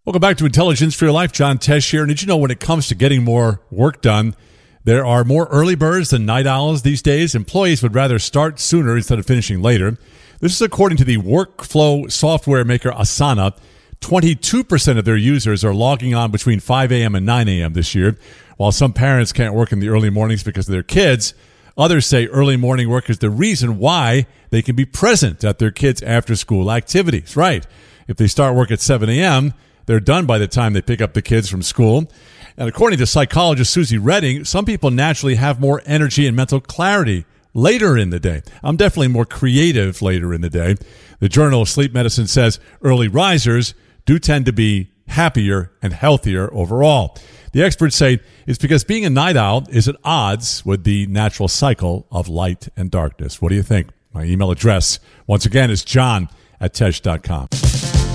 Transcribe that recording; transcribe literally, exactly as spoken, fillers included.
Welcome back to Intelligence for Your Life. John Tesh here. And did you know when it comes to getting more work done, there are more early birds than night owls these days? Employees would rather start sooner instead of finishing later. This is according to the workflow software maker Asana. twenty-two percent of their users are logging on between five a.m. and nine a.m. this year. While some parents can't work in the early mornings because of their kids, others say early morning work is the reason why they can be present at their kids' after-school activities. Right. If they start work at seven a.m., they're done by the time they pick up the kids from school. And according to psychologist Susie Redding, some people naturally have more energy and mental clarity later in the day. I'm definitely more creative later in the day. The Journal of Sleep Medicine says early risers do tend to be happier and healthier overall. The experts say it's because being a night owl is at odds with the natural cycle of light and darkness. What do you think? My email address, once again, is john at tesh dot com.